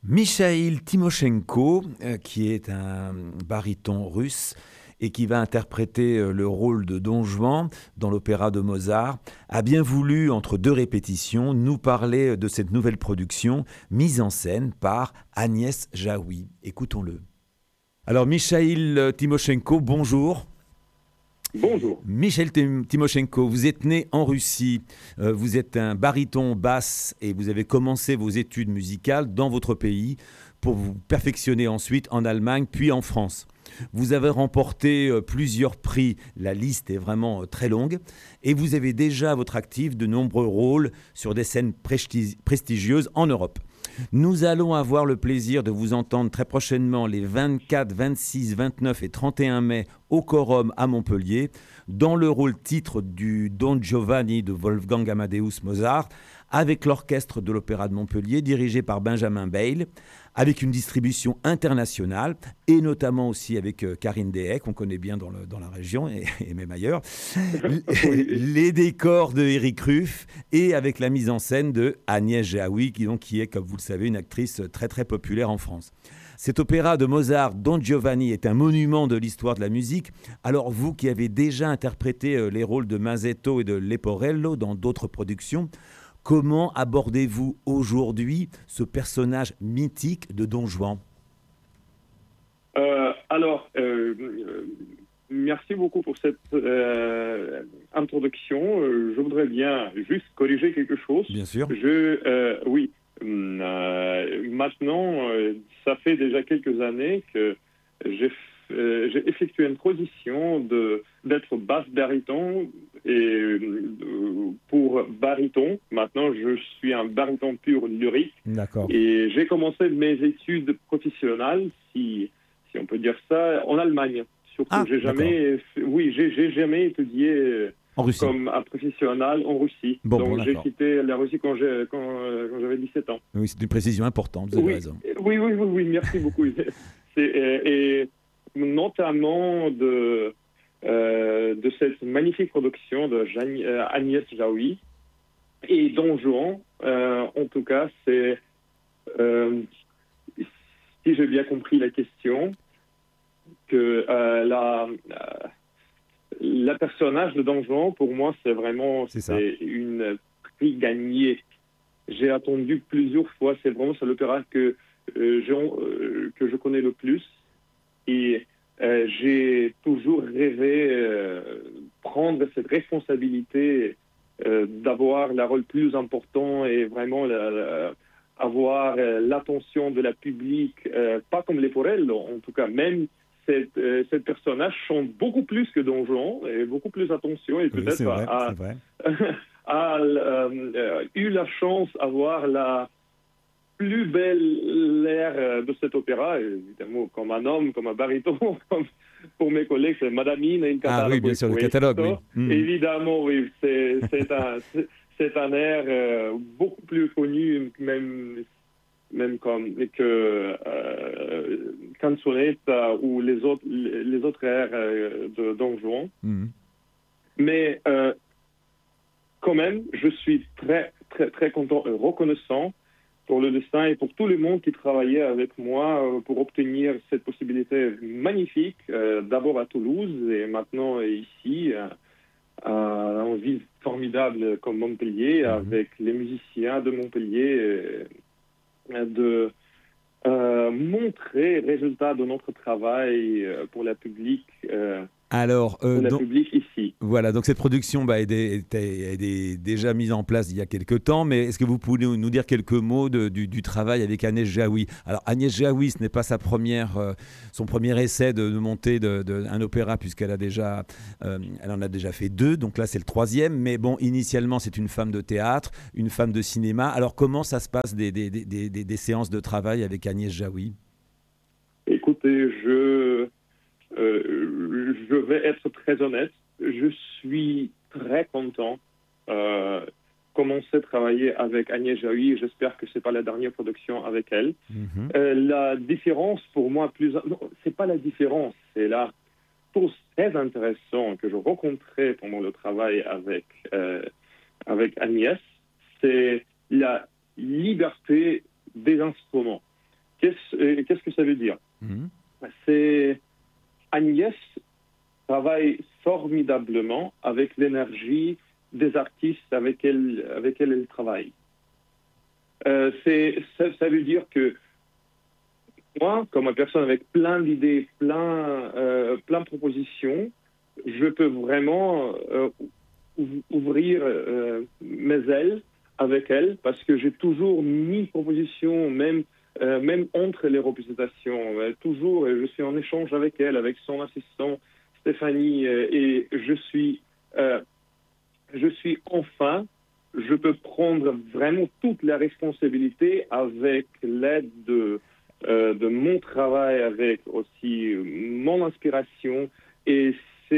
Mikhaïl Timoshenko, qui est un baryton russe et qui va interpréter le rôle de Don Juan dans l'opéra de Mozart, a bien voulu, entre deux répétitions, nous parler de cette nouvelle production mise en scène par Agnès Jaoui. Écoutons-le. Alors, Mikhaïl Timoshenko, bonjour. Bonjour. Mikhaïl Timoshenko, vous êtes né en Russie, vous êtes un baryton basse et vous avez commencé vos études musicales dans votre pays pour vous perfectionner ensuite en Allemagne puis en France. Vous avez remporté plusieurs prix, la liste est vraiment très longue, et vous avez déjà à votre actif de nombreux rôles sur des scènes prestigieuses en Europe. Nous allons avoir le plaisir de vous entendre très prochainement les 24, 26, 29 et 31 mai au Quorum à Montpellier, dans le rôle titre du Don Giovanni de Wolfgang Amadeus Mozart, avec l'orchestre de l'Opéra de Montpellier dirigé par Benjamin Bayle, avec une distribution internationale et notamment aussi avec Karine Deshaies, qu'on connaît bien dans la région et même ailleurs, les décors de Éric Ruff et avec la mise en scène de Agnès Jaoui, qui est, comme vous le savez, une actrice très très populaire en France. Cet opéra de Mozart, Don Giovanni, est un monument de l'histoire de la musique. Alors vous qui avez déjà interprété les rôles de Mazzetto et de Leporello dans d'autres productions, comment abordez-vous aujourd'hui ce personnage mythique de Don Juan ? Merci beaucoup pour cette introduction. Je voudrais bien juste corriger quelque chose. Bien sûr. Maintenant, ça fait déjà quelques années que j'ai effectué une transition d'être basse baryton et pour baryton. Maintenant, je suis un baryton pur lyrique. D'accord. Et j'ai commencé mes études professionnelles, si on peut dire ça, en Allemagne. Surtout, j'ai jamais étudié en Russie. comme un professionnel en Russie. Donc, j'ai quitté la Russie quand j'avais 17 ans. Oui, c'est une précision importante, vous avez raison. Oui, merci beaucoup. Et notamment de cette magnifique production de Agnès Jaoui et Don Juan. En tout cas, c'est, si j'ai bien compris la question, que la personnage de Don Juan, pour moi, c'est une prix gagnée. J'ai attendu plusieurs fois. C'est l'opéra que je connais le plus. Et j'ai toujours rêvé prendre cette responsabilité d'avoir le rôle plus important et vraiment avoir l'attention de la public, pas comme Leporello, en tout cas, même cette personnage chante beaucoup plus que Don Juan et beaucoup plus attention et peut-être a eu la chance d'avoir la plus belle l'air de cet opéra, évidemment, comme un homme, comme un baryton, pour mes collègues, c'est Madamine et une catalogue. Ah oui, bien sûr, le catalogue, oui. Évidemment, oui, c'est un air beaucoup plus connu, même que Canzonetta ou les autres airs de Don Juan. Mais quand même, je suis très, très, très content et reconnaissant pour le destin et pour tout le monde qui travaillait avec moi pour obtenir cette possibilité magnifique, d'abord à Toulouse et maintenant ici, à une ville formidable comme Montpellier, avec les musiciens de Montpellier, de montrer les résultats de notre travail pour la public. Public ici. Voilà, donc cette production est déjà mise en place il y a quelques temps, mais est-ce que vous pouvez nous dire quelques mots du travail avec Agnès Jaoui ? Alors Agnès Jaoui, ce n'est pas son premier essai de monter un opéra, puisqu'elle elle en a déjà fait 2, donc là c'est le 3e, mais bon, initialement c'est une femme de théâtre, une femme de cinéma. Alors comment ça se passe des séances de travail avec Agnès Jaoui ? Écoutez, je vais être très honnête. Je suis très content commencer à travailler avec Agnès Jaoui. J'espère que ce n'est pas la dernière production avec elle. La différence pour moi, c'est pas la différence, c'est la chose très intéressante que je rencontrais pendant le travail avec Agnès, c'est la liberté des instruments. Qu'est-ce que ça veut dire? Agnès travaille formidablement avec l'énergie des artistes avec lesquels elle travaille. Ça veut dire que moi, comme une personne avec plein d'idées, plein de propositions, je peux vraiment ouvrir mes ailes avec elle, parce que j'ai toujours mis propositions, même entre les représentations, toujours, je suis en échange avec elle, avec son assistant Stéphanie, et je suis enfin, je peux prendre vraiment toute la responsabilité avec l'aide de mon travail, avec aussi mon inspiration, et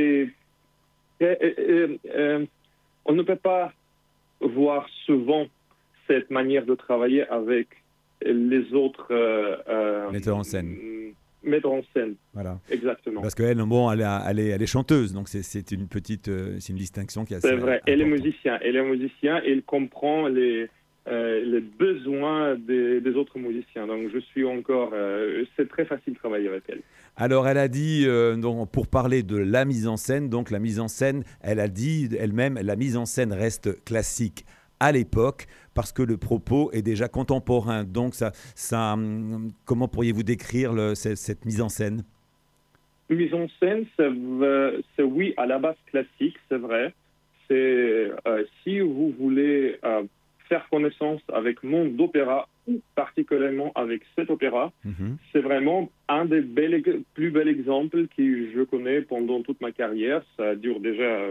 on ne peut pas voir souvent cette manière de travailler avec les autres metteurs en scène. Voilà. Exactement. Parce qu'elle, bon, elle est chanteuse, donc c'est une distinction qui est assez. C'est vrai. Elle est musicien. Elle comprend les besoins des autres musiciens. Donc je suis encore. C'est très facile de travailler avec elle. Alors elle a dit, donc, pour parler de la mise en scène, donc la mise en scène, elle a dit elle-même, la mise en scène reste classique à l'époque, parce que le propos est déjà contemporain. Donc, comment pourriez-vous décrire cette mise en scène? Mise en scène, c'est oui, à la base classique, c'est vrai. Si vous voulez faire connaissance avec monde d'opéra, ou particulièrement avec cet opéra, c'est vraiment un des plus bels exemples que je connais pendant toute ma carrière. Ça dure déjà,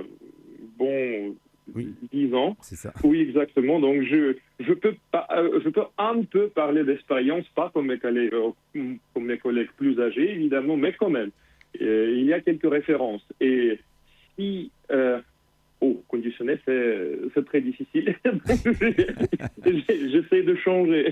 10 ans. C'est ça. Oui, exactement. Donc, je peux un peu parler d'expérience, pas comme mes collègues plus âgés, évidemment, mais quand même. Il y a quelques références. Et si... conditionner, c'est très difficile. J'essaie de changer.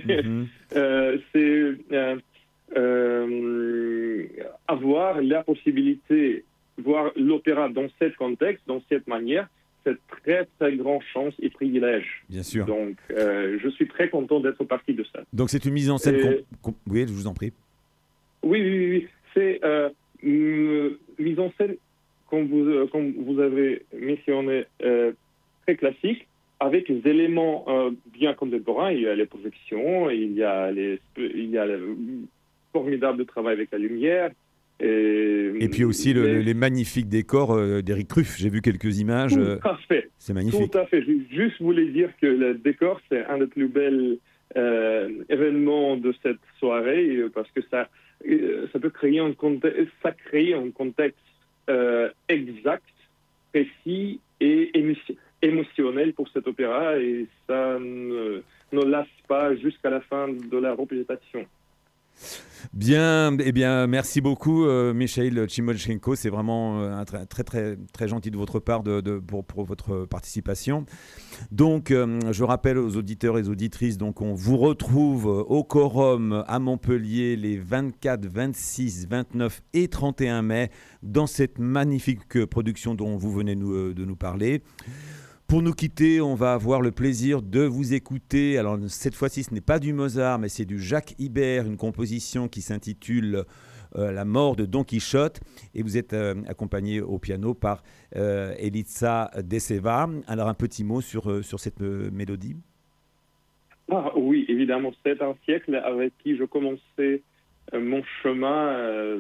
Avoir la possibilité de voir l'opéra dans ce contexte, dans cette manière, c'est très, très grande chance et privilège. Bien sûr. Donc, je suis très content d'être partie de ça. Donc, c'est une mise en scène... Oui, je vous en prie. Oui. C'est mise en scène, comme vous avez mentionné, très classique, avec des éléments bien contemporains. Il y a les projections, il y a le formidable travail avec la lumière. Et puis aussi les magnifiques décors d'Éric Ruff. J'ai vu quelques images. Tout à fait. C'est magnifique. Tout à fait. Je juste voulais dire que le décor, c'est un des plus bels événements de cette soirée, parce que ça peut créer un contexte exact, précis et émotionnel pour cet opéra, et ça ne lasse pas jusqu'à la fin de la représentation. Bien, merci beaucoup, Mikhaïl Tchimolchenko. C'est vraiment très, très, très, très gentil de votre part pour votre participation. Donc, je rappelle aux auditeurs et aux auditrices, donc, on vous retrouve au Quorum à Montpellier les 24, 26, 29 et 31 mai dans cette magnifique production dont vous venez de nous parler. Pour nous quitter, on va avoir le plaisir de vous écouter. Alors, cette fois-ci, ce n'est pas du Mozart, mais c'est du Jacques Ibert, une composition qui s'intitule La mort de Don Quichotte. Et vous êtes accompagné au piano par Elitsa Deseva. Alors, un petit mot sur cette mélodie. Oui, évidemment. C'est un siècle avec qui je commençais mon chemin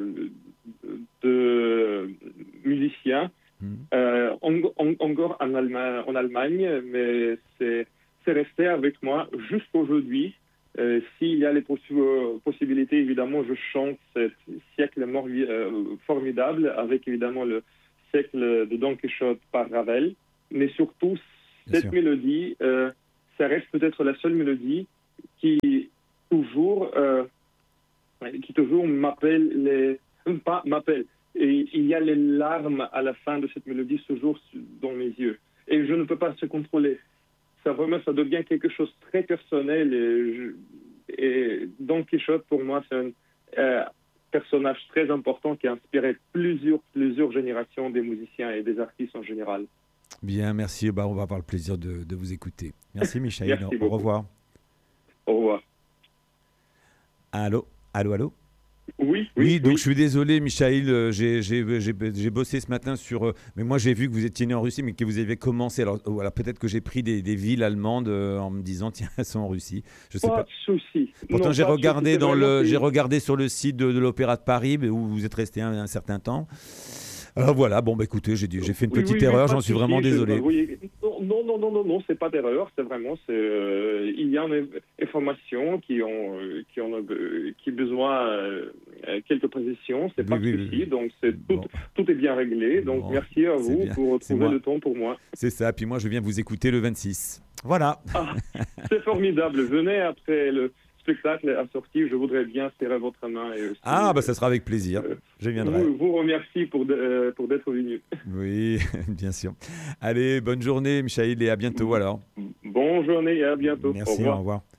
de musicien. Encore en Allemagne, mais c'est resté avec moi jusqu'aujourd'hui. S'il y a les possibilités, évidemment, je chante ce siècle formidable avec évidemment le siècle de Don Quichotte par Ravel, mais surtout cette mélodie, ça reste peut-être la seule mélodie qui toujours m'appelle Et il y a les larmes à la fin de cette mélodie toujours dans mes yeux. Et je ne peux pas se contrôler. Ça devient quelque chose de très personnel. Et Don Quichotte, pour moi, c'est un personnage très important qui a inspiré plusieurs générations des musiciens et des artistes en général. Bien, merci. On va avoir le plaisir de vous écouter. Merci, Mikhaïl. Au revoir. Au revoir. Allô? Allô, allô? Oui, donc je suis désolé, Michaël, j'ai bossé ce matin sur. Mais moi, j'ai vu que vous étiez né en Russie, mais que vous avez commencé. Alors, voilà, peut-être que j'ai pris des villes allemandes en me disant, tiens, elles sont en Russie. Je sais pas pas. de souci. Pourtant, Non, j'ai pas de souci, regardé c'est vraiment- j'ai regardé sur le site de l'Opéra de Paris, où vous êtes resté un certain temps. Alors voilà, bon, bah écoutez, j'ai fait une petite erreur, pas j'en de suis souci, vraiment désolé. oui, non, c'est pas d'erreur, c'est vraiment, il y a une information qui ont besoin quelques précisions, c'est pas de souci, Oui. donc Bon. tout est bien réglé, donc Bon, merci à c'est vous bien. pour C'est trouver moi. le temps pour moi. C'est ça, puis moi, je viens vous écouter le 26. Voilà. Ah, c'est formidable, venez après le spectacle à sortir, je voudrais bien serrer votre main. Et aussi, Ah, bah ça sera avec plaisir. Je viendrai. vous remercie pour d'être venu. Oui, bien sûr. Allez, bonne journée, Michaël, et à bientôt alors. Bonne journée et à bientôt. Au Merci, revoir. au revoir.